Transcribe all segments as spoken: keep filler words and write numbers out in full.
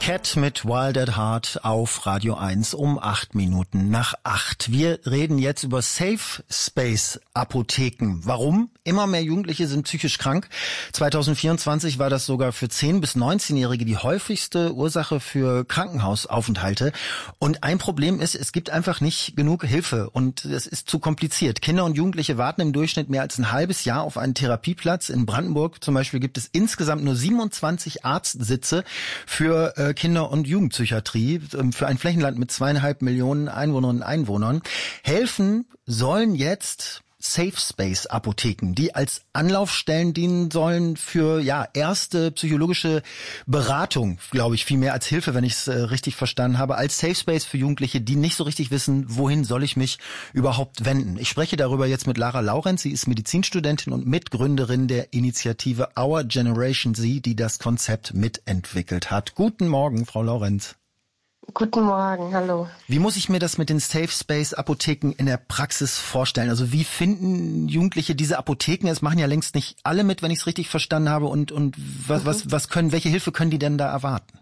Cat mit Wild at Heart auf Radio eins um acht Minuten nach acht. Wir reden jetzt über Safe Space Apotheken. Warum? Immer mehr Jugendliche sind psychisch krank. zwanzig vierundzwanzig war das sogar für zehn- bis neunzehnjährige die häufigste Ursache für Krankenhausaufenthalte. Und ein Problem ist, es gibt einfach nicht genug Hilfe und es ist zu kompliziert. Kinder und Jugendliche warten im Durchschnitt mehr als ein halbes Jahr auf einen Therapieplatz. In Brandenburg zum Beispiel gibt es insgesamt nur siebenundzwanzig Arztsitze für äh, Kinder- und Jugendpsychiatrie, äh, für ein Flächenland mit zweieinhalb Millionen Einwohnerinnen und Einwohnern. Helfen sollen jetzt Safe Space Apotheken, die als Anlaufstellen dienen sollen für ja erste psychologische Beratung, glaube ich, viel mehr als Hilfe, wenn ich es äh, richtig verstanden habe, als Safe Space für Jugendliche, die nicht so richtig wissen, wohin soll ich mich überhaupt wenden. Ich spreche darüber jetzt mit Lara Laurenz. Sie ist Medizinstudentin und Mitgründerin der Initiative Our Generation Z, die das Konzept mitentwickelt hat. Guten Morgen, Frau Laurenz. Guten Morgen, hallo. Wie muss ich mir das mit den Safe Space Apotheken in der Praxis vorstellen? Also wie finden Jugendliche diese Apotheken? Es machen ja längst nicht alle mit, wenn ich es richtig verstanden habe. Und und was mhm. was was können welche Hilfe können die denn da erwarten?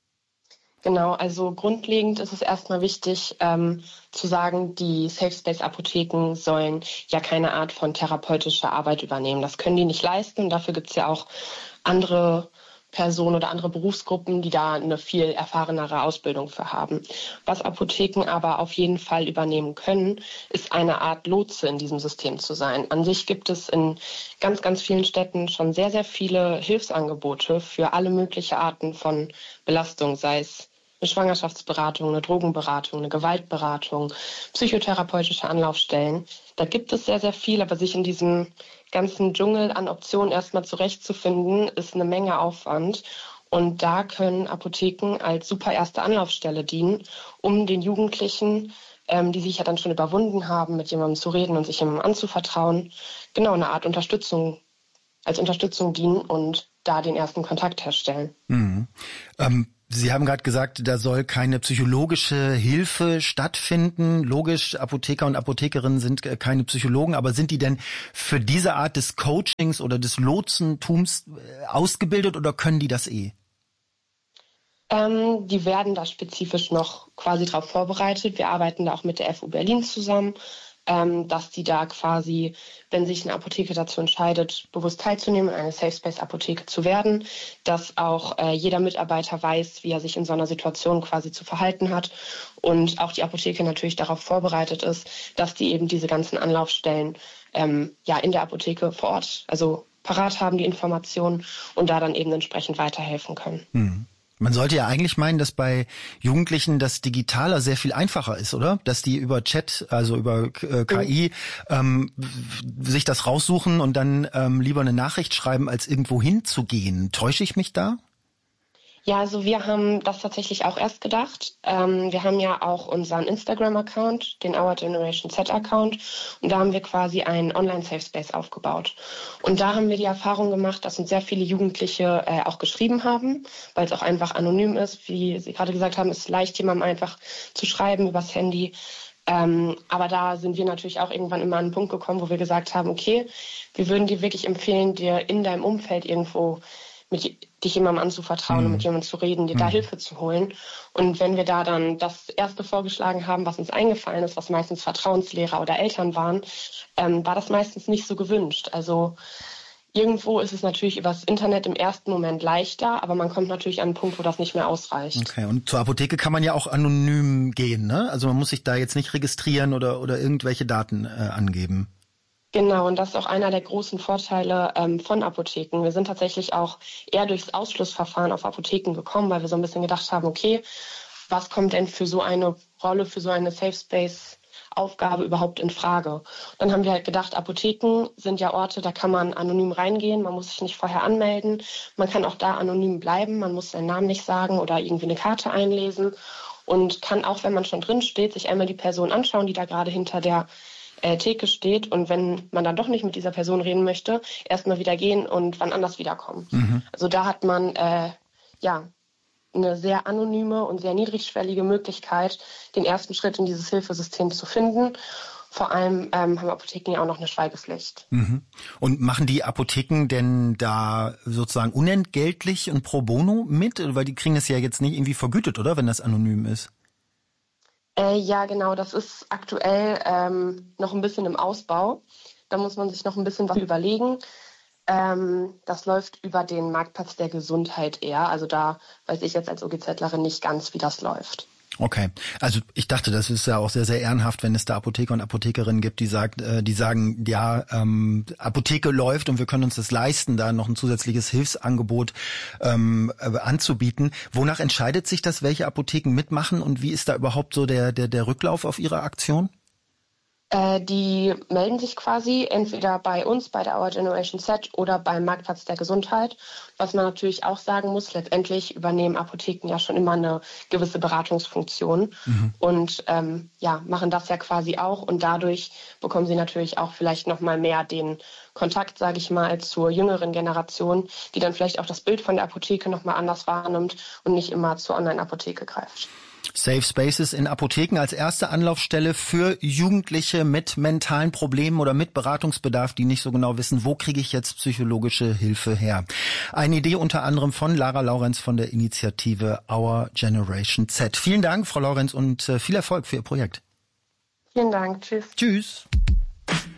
Genau, also grundlegend ist es erstmal wichtig ähm, zu sagen, die Safe Space Apotheken sollen ja keine Art von therapeutischer Arbeit übernehmen. Das können die nicht leisten und dafür gibt es ja auch andere Personen oder andere Berufsgruppen, die da eine viel erfahrenere Ausbildung für haben. Was Apotheken aber auf jeden Fall übernehmen können, ist eine Art Lotse in diesem System zu sein. An sich gibt es in ganz, ganz vielen Städten schon sehr, sehr viele Hilfsangebote für alle möglichen Arten von Belastung, sei es eine Schwangerschaftsberatung, eine Drogenberatung, eine Gewaltberatung, psychotherapeutische Anlaufstellen. Da gibt es sehr, sehr viel, aber sich in diesem ganzen Dschungel an Optionen erstmal zurechtzufinden, ist eine Menge Aufwand. Und da können Apotheken als super erste Anlaufstelle dienen, um den Jugendlichen, ähm, die sich ja dann schon überwunden haben, mit jemandem zu reden und sich jemandem anzuvertrauen, genau eine Art Unterstützung, als Unterstützung dienen und da den ersten Kontakt herstellen. Mhm. Ähm Sie haben gerade gesagt, da soll keine psychologische Hilfe stattfinden. Logisch, Apotheker und Apothekerinnen sind keine Psychologen, aber sind die denn für diese Art des Coachings oder des Lotsentums ausgebildet oder können die das eh? Ähm, die werden da spezifisch noch quasi drauf vorbereitet. Wir arbeiten da auch mit der F U Berlin zusammen, ähm, dass die da quasi, wenn sich eine Apotheke dazu entscheidet, bewusst teilzunehmen, eine Safe Space Apotheke zu werden, dass auch äh, jeder Mitarbeiter weiß, wie er sich in so einer Situation quasi zu verhalten hat und auch die Apotheke natürlich darauf vorbereitet ist, dass die eben diese ganzen Anlaufstellen ähm, ja in der Apotheke vor Ort, also parat haben, die Informationen und da dann eben entsprechend weiterhelfen können. Hm. Man sollte ja eigentlich meinen, dass bei Jugendlichen das Digitaler sehr viel einfacher ist, oder? Dass die über Chat, also über äh, K I, ähm, sich das raussuchen und dann ähm, lieber eine Nachricht schreiben, als irgendwo hinzugehen. Täusche ich mich da? Ja, also wir haben das tatsächlich auch erst gedacht. Ähm, wir haben ja auch unseren Instagram-Account, den Our Generation Z-Account. Und da haben wir quasi einen Online-Safe-Space aufgebaut. Und da haben wir die Erfahrung gemacht, dass uns sehr viele Jugendliche äh, auch geschrieben haben, weil es auch einfach anonym ist. Wie Sie gerade gesagt haben, ist es leicht, jemandem einfach zu schreiben übers Handy. Ähm, aber da sind wir natürlich auch irgendwann immer an einen Punkt gekommen, wo wir gesagt haben, okay, wir würden dir wirklich empfehlen, dir in deinem Umfeld irgendwo mit dich jemandem anzuvertrauen, mhm. und mit jemandem zu reden, dir mhm. da Hilfe zu holen. Und wenn wir da dann das Erste vorgeschlagen haben, was uns eingefallen ist, was meistens Vertrauenslehrer oder Eltern waren, ähm, war das meistens nicht so gewünscht. Also irgendwo ist es natürlich übers Internet im ersten Moment leichter, aber man kommt natürlich an einen Punkt, wo das nicht mehr ausreicht. Okay, und zur Apotheke kann man ja auch anonym gehen, ne? Also man muss sich da jetzt nicht registrieren oder, oder irgendwelche Daten äh, angeben. Genau, und das ist auch einer der großen Vorteile ähm, von Apotheken. Wir sind tatsächlich auch eher durchs Ausschlussverfahren auf Apotheken gekommen, weil wir so ein bisschen gedacht haben, okay, was kommt denn für so eine Rolle, für so eine Safe Space Aufgabe überhaupt in Frage? Und dann haben wir halt gedacht, Apotheken sind ja Orte, da kann man anonym reingehen, man muss sich nicht vorher anmelden, man kann auch da anonym bleiben, man muss seinen Namen nicht sagen oder irgendwie eine Karte einlesen und kann auch, wenn man schon drin steht, sich einmal die Person anschauen, die da gerade hinter der Äh, Theke steht und wenn man dann doch nicht mit dieser Person reden möchte, erstmal wieder gehen und wann anders wiederkommen. Mhm. Also da hat man äh, ja eine sehr anonyme und sehr niedrigschwellige Möglichkeit, den ersten Schritt in dieses Hilfesystem zu finden. vor allem ähm, haben Apotheken ja auch noch eine Schweigepflicht. Mhm. Und machen die Apotheken denn da sozusagen unentgeltlich und pro bono mit? Weil die kriegen das ja jetzt nicht irgendwie vergütet, oder, wenn das anonym ist? Äh, ja, genau, das ist aktuell ähm, noch ein bisschen im Ausbau. Da muss man sich noch ein bisschen was überlegen. Ähm, das läuft über den Marktplatz der Gesundheit eher. Also da weiß ich jetzt als OGZlerin nicht ganz, wie das läuft. Okay, also ich dachte, das ist ja auch sehr, sehr ehrenhaft, wenn es da Apotheker und Apothekerinnen gibt, die sagt, äh, die sagen, ja, ähm, Apotheke läuft und wir können uns das leisten, da noch ein zusätzliches Hilfsangebot ähm, äh, anzubieten. Wonach entscheidet sich das, welche Apotheken mitmachen und wie ist da überhaupt so der der der Rücklauf auf ihre Aktion? Äh, die melden sich quasi entweder bei uns, bei der Our Generation Z oder beim Marktplatz der Gesundheit. Was man natürlich auch sagen muss, letztendlich übernehmen Apotheken ja schon immer eine gewisse Beratungsfunktion mhm. und ähm, ja, machen das ja quasi auch. Und dadurch bekommen sie natürlich auch vielleicht noch mal mehr den Kontakt, sage ich mal, zur jüngeren Generation, die dann vielleicht auch das Bild von der Apotheke noch mal anders wahrnimmt und nicht immer zur Online-Apotheke greift. Safe Spaces in Apotheken als erste Anlaufstelle für Jugendliche mit mentalen Problemen oder mit Beratungsbedarf, die nicht so genau wissen, wo kriege ich jetzt psychologische Hilfe her. Eine Idee unter anderem von Lara Laurenz von der Initiative Our Generation Z. Vielen Dank, Frau Laurenz, und viel Erfolg für Ihr Projekt. Vielen Dank. Tschüss. Tschüss.